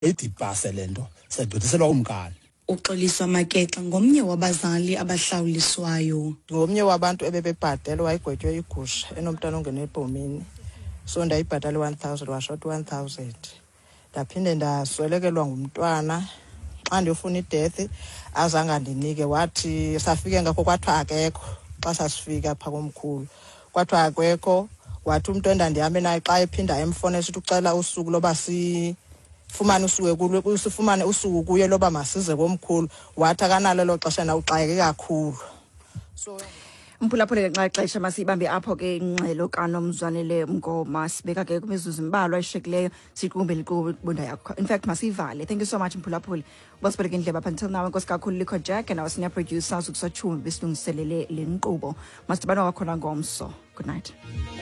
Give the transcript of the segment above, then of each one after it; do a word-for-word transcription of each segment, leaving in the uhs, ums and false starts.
edipase lento sedothiselwa umkani. Uxoliswa Makexa ngomnye wabazali abahlawuliswayo. Ngomnye wabantu ebebebhadelwa wayigwetywe igusha enomntana ongenebhomini. So ndayibhatala one thousand washot one thousand. Ndaphinde ndaswelekelwa ngumntwana xa ndiyofuna ideath azange andinike wathi safike ngakho kwathiwa akekho xa sasifika pha komkhulu. Kwathiwa akwekho wathi umuntu endandihambe naye xa ephinda emfone sithi ucela usuku loba si fumane usuku kulo kusifumane usuku kuye loba masize komkhulu wathi akanalo lo xesha na uxayeke kakhulu. So Mphulaphule nxaxesha masibambe apho ke ingxelo kaNomzwanele Mngoma sibeka ke kumizuzu imbalwa eshiyekileyo siqumbe liqubunda yakho. In fact masivale. Thank you so much Mphulaphule. Bosibeke indlebe up until now Nkosi kakhulu Likho Jack and our senior producer ukusachumi besilungiselele le nkqubo. Masibana wakhona ngomso. Good night.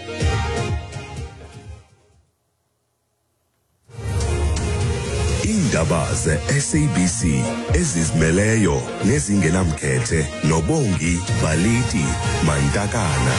Indaba ze-S A B C ezizimeleyo nezingenamkhethe noBongi Balithi Mantakana.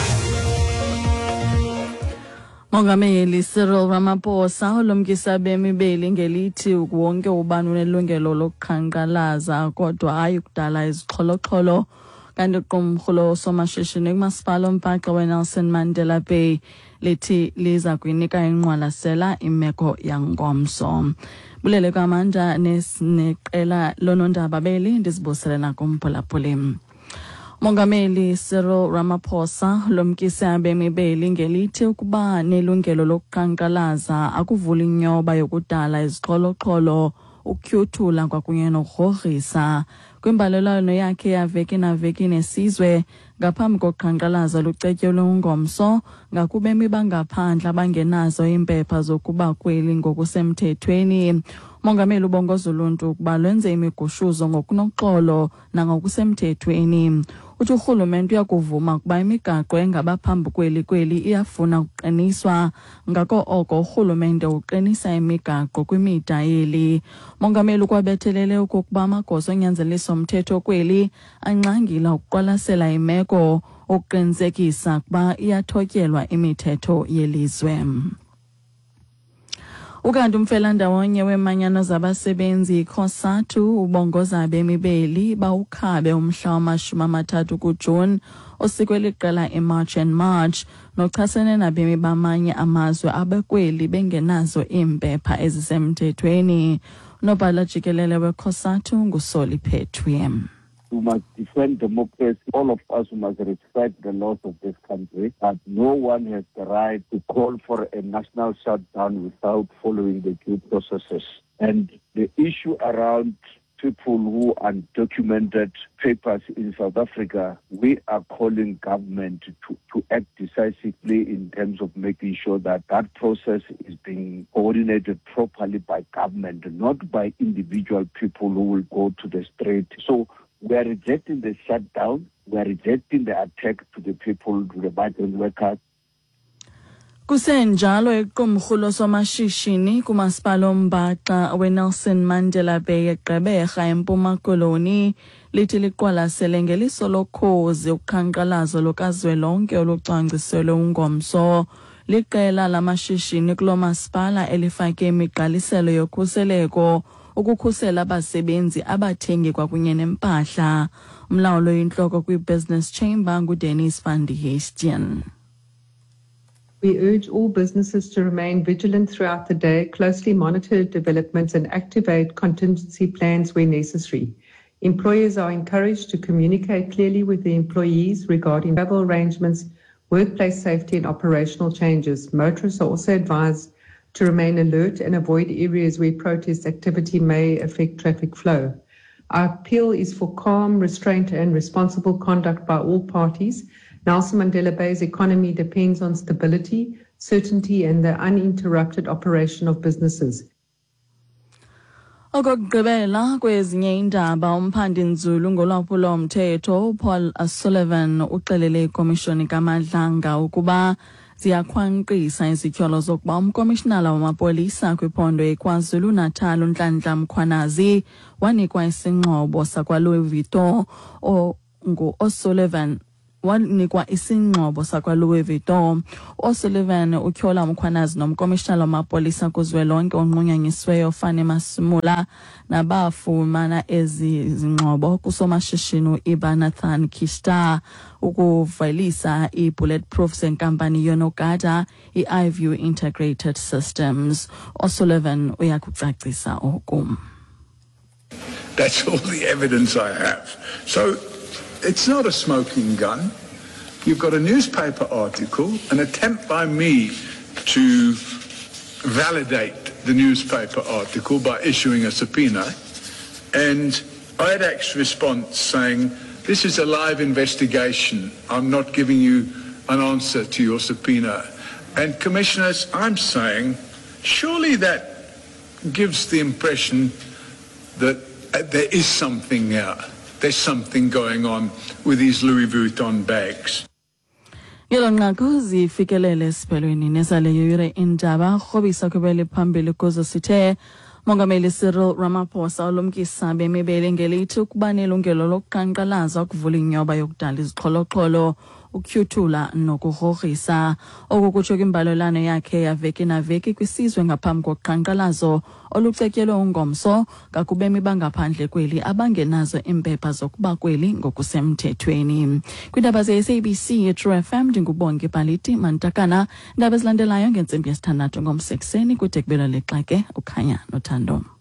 Mongameli Cyril Ramaphosa ulumkisa bemibeli ngelithi wonke ubani unelungelo lokuqhankqalaza kodwa hayi ukudala izixholo-xholo. Kanti iqumrhu losomashishini kumasipala ombhaxa weNelson Mandela Bay lithi liza kuyinika inqwalasela imeko yangomso. Bulele kwamandla neqela lonondaba beli ndizibuselela kumphulaphuli. Mongameli Cyril Ramaphosa lomkisa bemibeli ngelithi ukuba nelungelo lokuqhankqalaza akuvuli inyoba yokudala izixholo-xholo ukutyhuthula kwakunye nokurhogrisa kwimbalelwano yakhe yaveki naveki nesizwe ngaphambi koqhankqalazo lucetyelwe ungomso ngakubemi bangaphandle abangenazo impepha zokuba kweli ngokusemthethweni. Mongameli ubongoza uluntu ukuba lwenze imigushuzo ngokunoxolo nangokusemthethweni. Uthi urhulumente uyakuvuma ukuba imigaqo engabaphambi kweli kweli iyafuna ukuqiniswa ngako oko urhulumente uqinisa imigaqo kwimida yeli. Mongameli kwabethelele ukuba amagosa onyanzeliso umthetho kweli angxangila ukuqwalasela imeko ukuqinisekisa ukuba iyathotyelwa imithetho yelizwe. Ukanti umfelandawonye wemanyano zabasebenzi COSATU ubongoza bemibeli bawukhabe umhla wamashumi amathathu kuJuni osikweli qela eMarch and March nochasene nabemi bamanye amazwe abekweli bengenazo impepha ezisemthethweni. Unobhala jikelele weCOSATU nguSoli Phethwe. We must defend democracy. All of us must respect the laws of this country. But no one has the right to call for a national shutdown without following the due processes. And the issue around people who undocumented papers in South Africa, we are calling government to, to act decisively in terms of making sure that that process is being coordinated properly by government, not by individual people who will go to the street. So we are rejecting the shutdown. We are rejecting the attack to the people, to the migrant workers. Kusenjalo iqumrhu losomashishini kumasipala ombhaxa weNelson Mandela Bay eGqeberha eMpuma Koloni lithi liqwalasele ngeliso lokhozi uqhankqalazo lokazwelonke olucwangciselwe ungomso. Liqela lamashishini kulo masipala elifake imigqaliselo yokhuseleko ukukhusela abasebenzi abathengi kwakunye nempahla. Umlawulo yintloko kwi-Business Chamber nguDennis van die Heestien. We urge all businesses to remain vigilant throughout the day, closely monitor developments and activate contingency plans where necessary. Employers are encouraged to communicate clearly with the employees regarding travel arrangements, workplace safety and operational changes. Motorists are also advised to remain alert and avoid areas where protest activity may affect traffic flow. Our appeal is for calm, restraint and responsible conduct by all parties. Nelson Mandela Bay's economy depends on stability, certainty and the uninterrupted operation of businesses. Okugqibela kwezinye indaba umphandi nzulu ngolwaphulo mthetho Paul Sullivan uxelele ikomishoni kaMadlanga ukuba ziyakhwanqisa izityholo zokuba umkomishinala wamapolisa kwiphondo eKwaZulu Natal uNhlanhla Mkhwanazi wanikwa isingxobo sakwaLouis Vuitton o ngu O'Sullivan wanikwa isingxobo sakwa Louis Vuitton. O'Sullivan utyhola umkhwanazi nomkomishana wamapolisa kuzwelonke onqunyanyisweyo Fani Masimula nabafumana ezi zingxobo kusomashishini Ibanathan Kishta ukuvelisa i-bulletproof senkampani yonogada i-iView Integrated Systems. O'Sullivan uyakucacisa oku. That's all the evidence I have. So it's not a smoking gun. You've got a newspaper article, an attempt by me to validate the newspaper article by issuing a subpoena, and I had X response saying, this is a live investigation. I'm not giving you an answer to your subpoena. And commissioners, I'm saying, surely that gives the impression that uh, there is something here. There's something going on with these Louis Vuitton bags. Yelonqako zifikelele siphelweni nesaleyo yure indaba rhobisa kubele phambili kuzo sithe Mongameli Cyril Ramaphosa olumkisa bemibele ngelithi ukuba nelungelo lokuqanqalaza ukuvula inyoba yokudala izixholoxholo ukutyhuthula nokugrogrisa okukutsho kwimbalelano yakhe yaveki naveki kwisizwe ngaphambi koqanqalazo olucetyelwe ungomso kakubemi bangaphandle kweli abangenazo impepha zokuba kweli ngokusemthethweni. Kwindaba ze-S A B C True F M ndingubonke Baliti Mantakana. Indaba ezilandelayo ngentsimbi yesithandathu ngomsekuseni kude kubela lexake ukhanya nothando.